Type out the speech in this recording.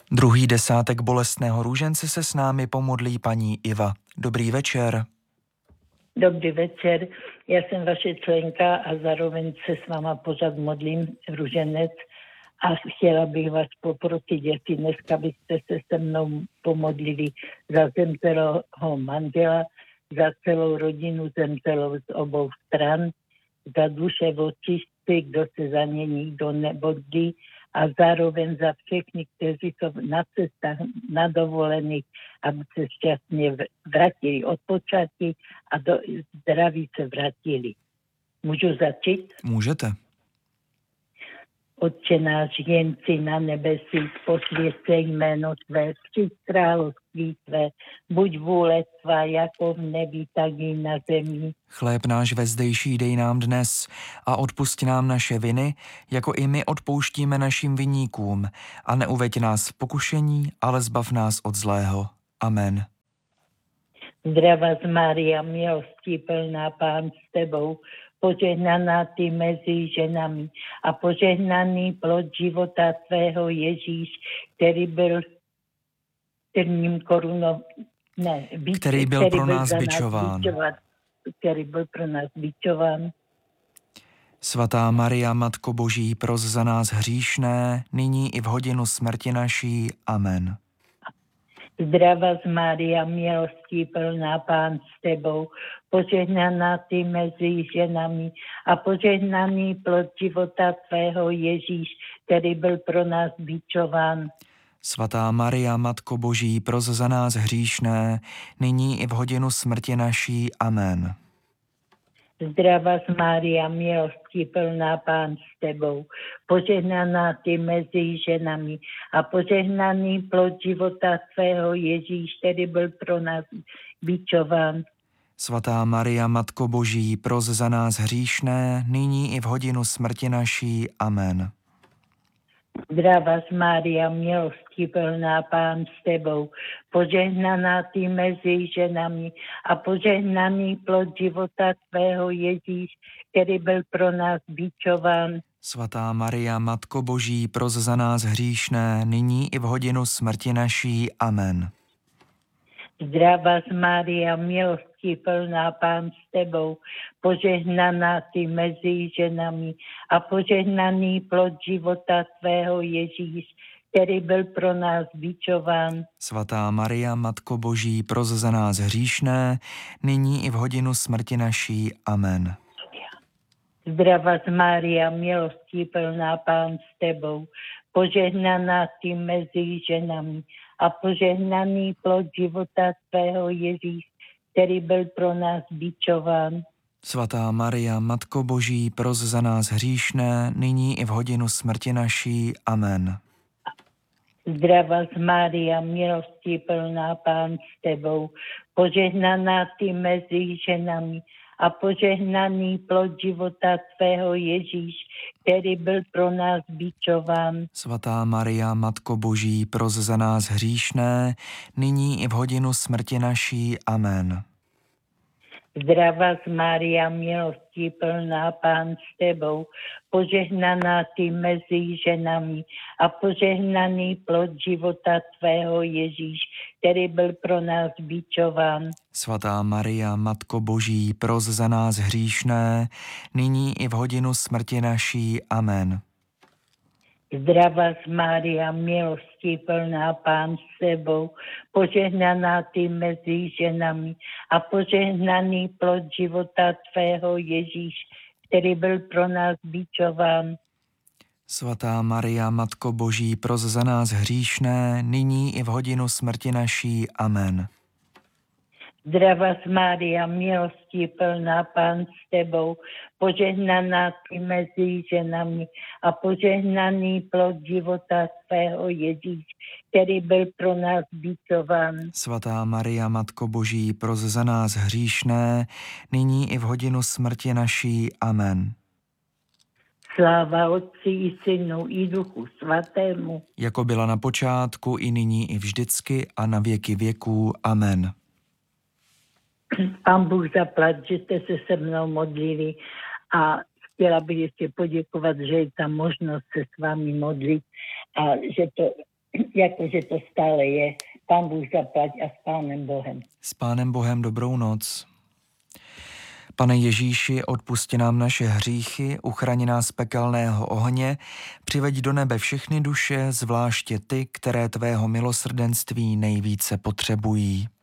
Druhý desátek bolestného růžence se s námi pomodlí paní Iva. Dobrý večer. Dobrý večer, já jsem vaše členka a zároveň se s váma pořád modlím růženec a chtěla bych vás poprosit, jestli dneska byste se mnou pomodlili za zemřelého manžela, za celou rodinu zemřelou z obou stran, za duše očistci, kdo se za ně nikdo nebodlí, a zároveň za všechny, kteří jsou na cestách, na dovolených, aby se šťastně vrátili od počátí a do zdraví se vrátili. Můžu začít? Můžete. Otče náš, jenci na nebesích, posvěť se jméno tvé, přijď království tvé, buď vůle tvá, jako v nebi, tak i na zemi. Chléb náš vezdejší dej nám dnes a odpusť nám naše viny, jako i my odpouštíme našim viníkům. A neuveď nás v pokušení, ale zbav nás od zlého. Amen. Zdravá Mária, milostí plná, Pán s tebou, požehnaná ty mezi ženami a požehnaný plod života tvého Ježíš, který byl prvním který byl pro nás bičován. Svatá Maria, Matko Boží, pros za nás hříšné, nyní i v hodinu smrti naší. Amen. Zdravá Mária, milostí plná, Pán s tebou, požehnaná ty mezi ženami a požehnaný plod života tvého Ježíš, který byl pro nás bičován. Svatá Maria, Matko Boží, pros za nás hříšné, nyní i v hodinu smrti naší. Amen. Zdravá Mária, milostí plná, Pán s tebou, požehnaná ty mezi ženami a požehnaný plod života tvého Ježíš, který byl pro nás bičován. Svatá Maria, Matko Boží, pros za nás hříšné, nyní i v hodinu smrti naší. Amen. Zdravá Mária, milostí plná, Pán s tebou, požehnaná ty mezi ženami a požehnaný plod života tvého Ježíš, který byl pro nás bičován. Svatá Maria, Matko Boží, pros za nás hříšné, nyní i v hodinu smrti naší. Amen. Zdravá Mária, milostí plná, Pán s tebou, požehnaná ty mezi ženami a požehnaný plod života tvého Ježíš, který byl pro nás bičován. Svatá Maria, Matko Boží, pros za nás hříšné, nyní i v hodinu smrti naší. Amen. Zdravá Mária, milostí plná, Pán s tebou, požehnaná ty mezi ženami a požehnaný plod života tvého Ježíš, který byl pro nás bičován. Svatá Maria, Matko Boží, pros za nás hříšné, nyní i v hodinu smrti naší. Amen. Zdravá Mária, milostí plná, Pán s tebou, požehnaná ty mezi ženami a požehnaný plod života tvého Ježíš, který byl pro nás bičován. Svatá Maria, Matko Boží, pros za nás hříšné, nyní i v hodinu smrti naší. Amen. Zdravá Mária, milostí plná, Pán s tebou, požehnaná ty mezi ženami a požehnaný plod života tvého Ježíš, který byl pro nás bičován. Svatá Maria, Matko Boží, pros za nás hříšné, nyní i v hodinu smrti naší. Amen. Zdravá Mária, milostí plná, Pán s tebou, požehnaná ty mezi ženami a požehnaný plod života tvého Ježíš, který byl pro nás bičován. Svatá Maria, Matko Boží, pros za nás hříšné, nyní i v hodinu smrti naší. Amen. Zdravá Mária, milostí plná, Pán s tebou, požehnaná ty mezi ženami a požehnaný plod života tvého Ježíš, který byl pro nás bičován. Svatá Maria, Matko Boží, pros za nás hříšné, nyní i v hodinu smrti naší. Amen. Sláva Otci i Synu i Duchu Svatému. Jako byla na počátku, i nyní, i vždycky, a na věky věků. Amen. Pán Bůh zaplať, že jste se mnou modlili, a chtěla bych ještě poděkovat, že je tam možnost se s vámi modlit a že to jakože to stále je. Pán Bůh zaplať a s Pánem Bohem. S Pánem Bohem dobrou noc. Pane Ježíši, odpusti nám naše hříchy, uchraň nás z pekelného ohně, přiveď do nebe všechny duše, zvláště ty, které tvého milosrdenství nejvíce potřebují.